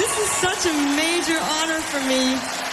This is such a major honor for me.